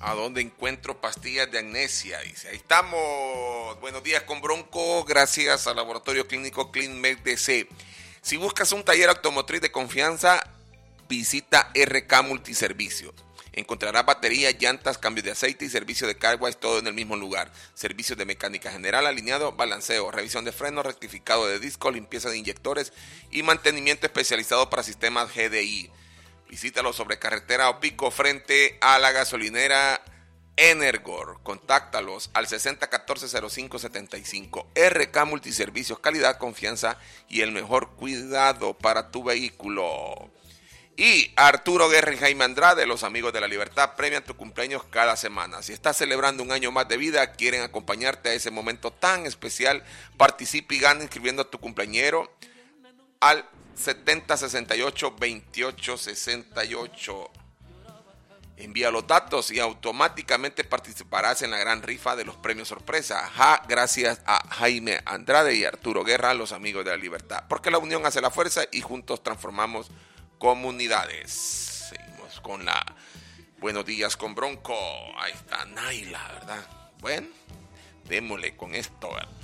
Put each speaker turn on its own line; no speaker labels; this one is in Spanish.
¿A dónde encuentro pastillas de amnesia? Dice, ahí estamos. Buenos días con Bronco, gracias al Laboratorio Clínico CleanMed DC. Si buscas un taller automotriz de confianza, visita RK Multiservicios. Encontrarás baterías, llantas, cambios de aceite y servicio de car wash, todo en el mismo lugar. Servicios de mecánica general, alineado, balanceo, revisión de frenos, rectificado de disco, limpieza de inyectores y mantenimiento especializado para sistemas GDI. Visítalo sobre carretera Opico frente a la gasolinera Energor. Contáctalos al 6014-0575. RK Multiservicios, calidad, confianza y el mejor cuidado para tu vehículo. Y Arturo Guerra y Jaime Andrade, los amigos de la libertad, premian tu cumpleaños cada semana. Si estás celebrando un año más de vida, quieren acompañarte a ese momento tan especial, participa y gana inscribiendo a tu cumpleañero al 7068-2868. Envía los datos y automáticamente participarás en la gran rifa de los premios sorpresa. Gracias a Jaime Andrade y Arturo Guerra, los amigos de la libertad. Porque la unión hace la fuerza y juntos transformamos comunidades. Seguimos con la Buenos días con Bronco. Ahí está Naila, ¿verdad? Bueno, démosle con esto, ¿verdad?